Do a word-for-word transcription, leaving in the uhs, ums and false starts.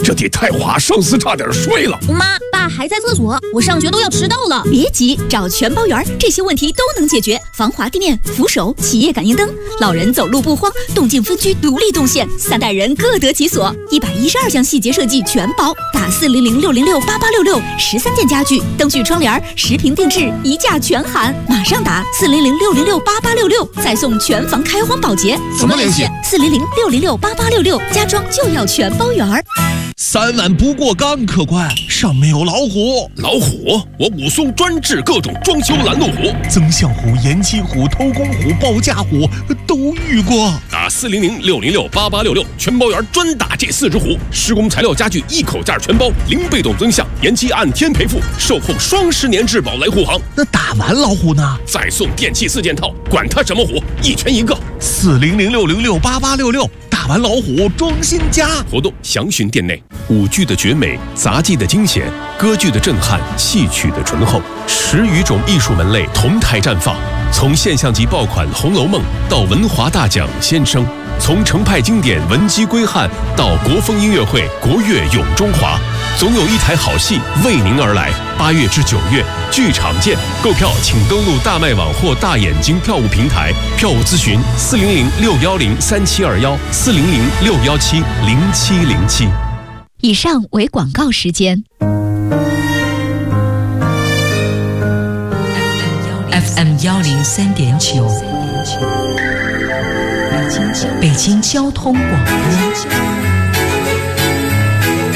这得太滑，生死差点睡了。 妈，爸还在厕所，我上学都要迟到了。 别急，找全包园，这些问题都能解决。防滑地面、扶手、企业感应灯，老人走路不慌，动静分区独立动线，三代人各得其所。一百一十二项细节设计全包，打四零零六零六八八六六，十三件家具、灯具、窗帘，十平定制，一价全含。马上打四零零六零六八八六六，再送全房开荒保洁。 怎么联系？ 四零零六零六八八六六，家装就要全包园。 三万不过岗，客官，上面有老虎。 老虎？我武松专治各种装修拦路虎， 增象虎、延期虎、偷工虎、报价虎都遇过。 打四零零六零六八八六六，全包园专打这四只虎。施工材料家具一口价全包，零被动增项，延期按天赔付，售后双十年质保来护航。 那打完老虎呢？ 再送电器四件套，管它什么虎，一拳一个。 四零零六零六八八六六，打完老虎装新家。 活动详询店内。舞剧的绝美，杂技的惊险，歌剧的震撼，戏曲的醇厚，十余种艺术门类同台绽放。从现象级爆款《红楼梦》到文华大奖《先生》，从程派经典《文姬归汉》到国风音乐会《国乐咏中华》，总有一台好戏为您而来。八月至九月，剧场见！购票请登录大麦网或大眼睛票务平台，票务咨询四零零六幺零三七二幺四零零六幺七零七零七。 以上为广告时间。 F M 幺零三点九，北京交通广播。